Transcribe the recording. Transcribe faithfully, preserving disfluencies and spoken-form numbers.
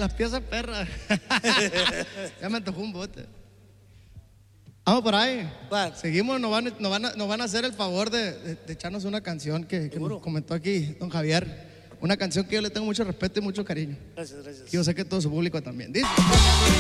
las piezas perras. Ya me antojó un bote. Vamos por ahí. ¿Cuál? Seguimos, nos van, nos, van a, nos van a hacer el favor de, de, de echarnos una canción que, que nos comentó aquí don Javier. Una canción que yo le tengo mucho respeto y mucho cariño. Gracias, gracias. Y yo sé que todo su público también. ¿Dice?